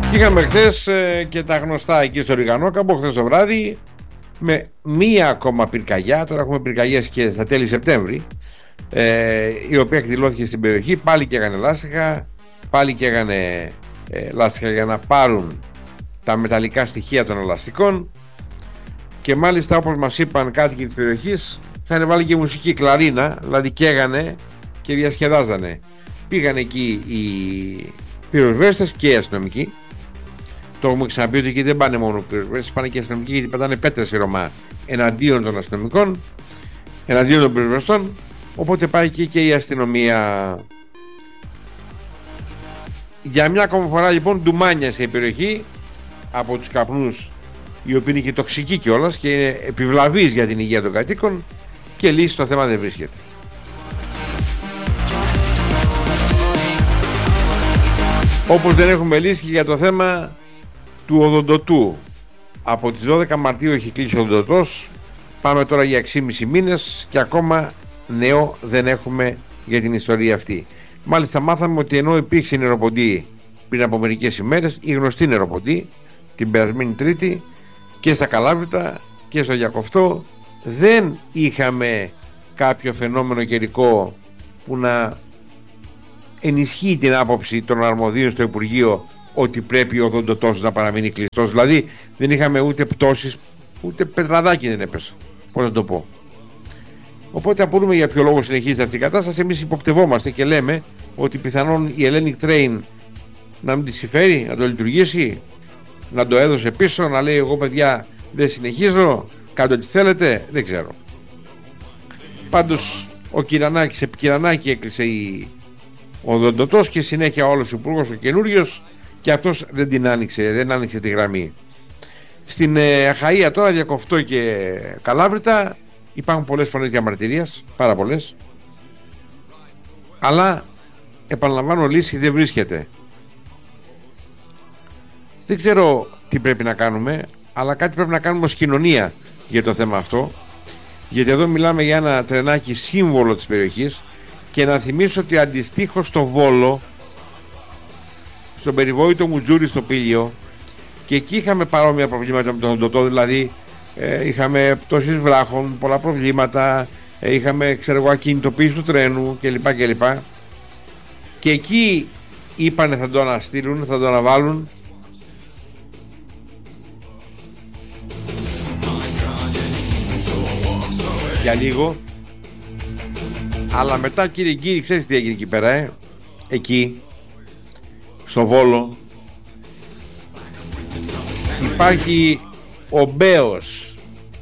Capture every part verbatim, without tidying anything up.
Είχαμε χθες ε, και τα γνωστά εκεί στο Ριγανόκαμπο, χθες το βράδυ, με μία ακόμα πυρκαγιά. Τώρα έχουμε πυρκαγιές και στα τέλη Σεπτέμβρη, ε, η οποία εκδηλώθηκε στην περιοχή. Πάλι και έκανε λάστιχα, πάλι και έκανε ε, λάστιχα για να πάρουν τα μεταλλικά στοιχεία των ελαστικών. Και μάλιστα, όπως μας είπαν κάτοικοι της περιοχής, είχαν βάλει και μουσική κλαρίνα, δηλαδή καίγανε και διασκεδάζανε. Πήγαν εκεί οι πυροσβέστες και οι αστυνομικοί. Το έχουμε ξαναπεί ότι εκεί δεν πάνε μόνο πυροσβέστες, πάνε και οι αστυνομικοί, γιατί πετάνε πέτρες στη Ρωμά εναντίον των αστυνομικών, εναντίον των πυροσβεστών. Οπότε πάει εκεί και η αστυνομία. Για μια ακόμα φορά λοιπόν ντουμάνιασε η περιοχή από τους καπνούς, οι οποίοι είναι και τοξικοί κιόλας και είναι επιβλαβείς για την υγεία των κατοίκων, και λύση στο θέμα δεν βρίσκεται. Όπως δεν έχουμε λύση και για το θέμα του οδοντοτού. Από τις δώδεκα Μαρτίου έχει κλείσει ο οδοντοτός. Πάμε τώρα για έξι και μισό μήνες και ακόμα νέο δεν έχουμε για την ιστορία αυτή. Μάλιστα μάθαμε ότι ενώ υπήρξε νεροποντή πριν από μερικές ημέρες, η γνωστή νεροποντή την περασμένη Τρίτη και στα Καλάβρητα και στο Γιακοφτό, δεν είχαμε κάποιο φαινόμενο καιρικό που να ενισχύει την άποψη των αρμοδίων στο Υπουργείο ότι πρέπει ο οδοντοτός να παραμείνει κλειστός. Δηλαδή δεν είχαμε ούτε πτώσεις, ούτε πετραδάκι δεν έπεσε, πώς να το πω. Οπότε απορούμε για ποιο λόγο συνεχίζεται αυτή η κατάσταση. Εμείς υποπτευόμαστε και λέμε ότι πιθανόν η Hellenic Train να μην τη συμφέρει, να το λειτουργήσει, να το έδωσε πίσω, να λέει εγώ παιδιά δεν συνεχίζω, κάντε ό,τι θέλετε, δεν ξέρω. Πάντως ο Κυρανάκης, επί Κυρανάκη έκλεισε η οδοντοτός και συνέχεια όλος ο υπουργός ο καινούριος, και αυτός δεν την άνοιξε, δεν άνοιξε τη γραμμή. Στην ε, Αχαΐα τώρα, Γιακοφτό και Καλάβρητα, υπάρχουν πολλές φωνές διαμαρτυρίας, πάρα πολλές, αλλά επαναλαμβάνω, λύση δεν βρίσκεται. Δεν ξέρω τι πρέπει να κάνουμε, αλλά κάτι πρέπει να κάνουμε ως κοινωνία για το θέμα αυτό, γιατί εδώ μιλάμε για ένα τρενάκι σύμβολο της περιοχής. Και να θυμίσω ότι αντιστοίχως στο Βόλο, στον περιβόητο Μουτζούρι στο Πήλιο, και εκεί είχαμε παρόμοια προβλήματα με τον οδοντοτό, δηλαδή ε, είχαμε πτώσεις βράχων, πολλά προβλήματα, ε, είχαμε ξέρω εγώ ακινητοποίηση του τρένου κλπ, κλπ. Και εκεί είπανε θα το αναστείλουν, θα το αναβάλουν. Για λίγο. Αλλά μετά, κύριε κύριε, ξέρεις τι έγινε εκεί πέρα, ε? Εκεί στο Βόλο υπάρχει ο Μπέος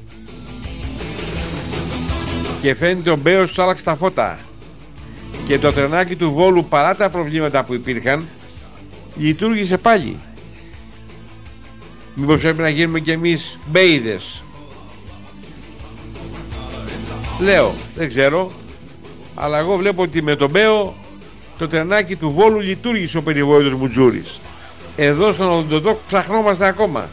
και φαίνεται ο Μπέος τους άλλαξε τα φώτα, και το τρενάκι του Βόλου, παρά τα προβλήματα που υπήρχαν, λειτουργήσε πάλι. Μήπως πρέπει να γίνουμε κι εμείς μπέιδες? Λέω, δεν ξέρω, αλλά εγώ βλέπω ότι με τον Μπέο το τρενάκι του Βόλου λειτουργήσε ο περιβόητος Μουτζούρης. Εδώ στον οδοντοτό ψαχνόμαστε ακόμα.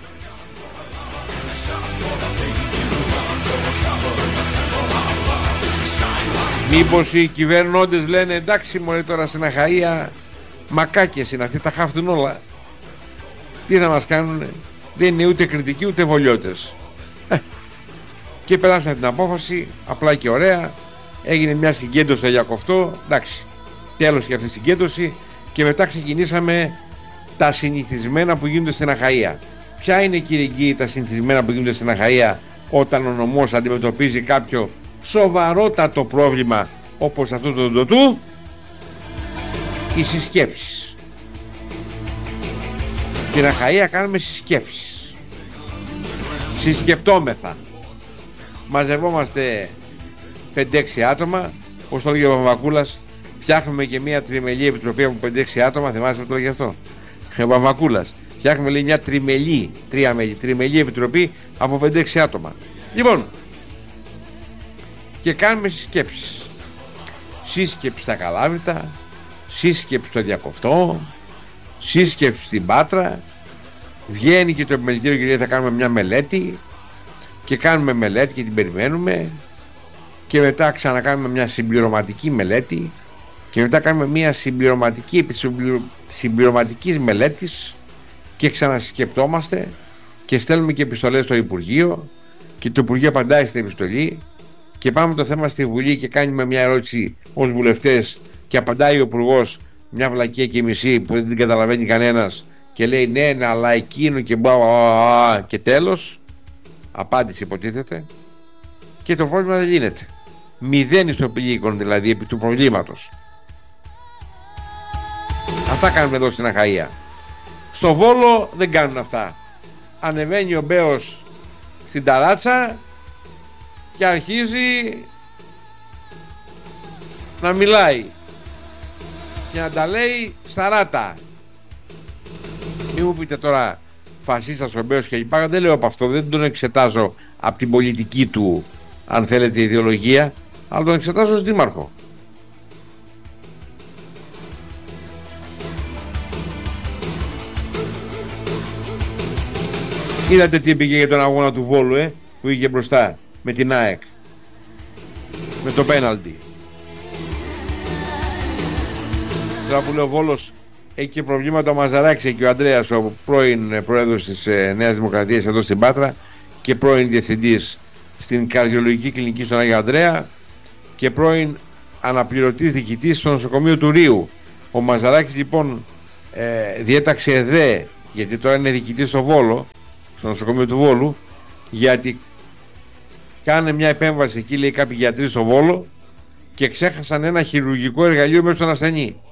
Μήπως οι κυβερνώντες λένε εντάξει μωρέ, τώρα στην Αχαΐα μακάκες είναι αυτοί, τα χάφτουν όλα, τι θα μας κάνουνε, δεν είναι ούτε κριτικοί ούτε βολιώτες. ε, Και περάσαν την απόφαση απλά και ωραία. Έγινε μια συγκέντρωση στο Γιακοφτό, εντάξει, τέλος και αυτή η συγκέντρωση, και μετά ξεκινήσαμε τα συνηθισμένα που γίνονται στην Αχαΐα. Ποια είναι, κύριε Γκί, τα συνηθισμένα που γίνονται στην Αχαΐα όταν ο νομός αντιμετωπίζει κάποιο σοβαρότατο πρόβλημα όπως αυτό το οδοντοτού? Οι συσκέψεις. Στην Αχαΐα κάνουμε συσκέψεις, συσκεπτόμεθα, μαζευόμαστε πέντε έξι άτομα, όπως το έλεγε ο Βαμβακούλας, φτιάχνουμε και μια τριμελή επιτροπή από πέντε έξι άτομα. Θυμάστε που το έλεγε αυτό ο Βαμβακούλας? Φτιάχνουμε, λέει, μια τριμελή, τρία μέλη, τριμελή επιτροπή από πέντε έξι άτομα. Λοιπόν, και κάνουμε συσκέψεις. Σύσκεψη στα Καλάβρητα, σύσκεψη στο Γιακοφτό, σύσκεψη στην Πάτρα. Βγαίνει και το επιμελητήριο και λέει θα κάνουμε μια μελέτη, και κάνουμε μελέτη και την περιμένουμε, και μετά ξανακάνουμε μια συμπληρωματική μελέτη, και μετά κάνουμε μια συμπληρωματική επί συμπληρωματικής μελέτης, και ξανασκεπτόμαστε και στέλνουμε και επιστολές στο Υπουργείο και το Υπουργείο απαντάει στην επιστολή και πάμε το θέμα στη Βουλή και κάνουμε μια ερώτηση ως βουλευτές και απαντάει ο Υπουργός μια βλακία και μισή που δεν την καταλαβαίνει κανένας και λέει ναι, ναι αλλά εκείνο και μπα, και τέλος απάντηση υποτίθεται και το πρόβλημα δεν λύνεται. Μηδέν ιστοπηλίκων δηλαδή επί του προβλήματος. Αυτά κάνουμε εδώ στην Αχαΐα. Στο Βόλο δεν κάνουν αυτά. Ανεβαίνει ο Μπέος στην ταράτσα και αρχίζει να μιλάει και να τα λέει σαράτα. Μην μου πείτε τώρα φασίστας ο Μπέος και λοιπά. Δεν λέω από αυτό, δεν τον εξετάζω από την πολιτική του, αν θέλετε, ιδεολογία, αλλά τον εξετάζω ως δήμαρχο. Είδατε τι πήγε για τον αγώνα του Βόλου, ε, που είχε μπροστά με την ΑΕΚ, με το πέναλτι. Τώρα που λέω Βόλος έχει και προβλήματα ο Μαζαράκης και ο Ανδρέας, ο πρώην πρόεδρος της ε, Νέας Δημοκρατίας εδώ στην Πάτρα και πρώην διευθυντής στην καρδιολογική κλινική στον Άγιο Ανδρέα και πρώην αναπληρωτής διοικητής στο νοσοκομείο του Ρίου. Ο Μαζαράκης λοιπόν ε, διέταξε ΕΔΕ, γιατί τώρα είναι διοικητής στο Βόλο, στο νοσοκομείο του Βόλου, γιατί κάνε μια επέμβαση εκεί, λέει, κάποιοι γιατροί στο Βόλο και ξέχασαν ένα χειρουργικό εργαλείο μέσα στον ασθενή.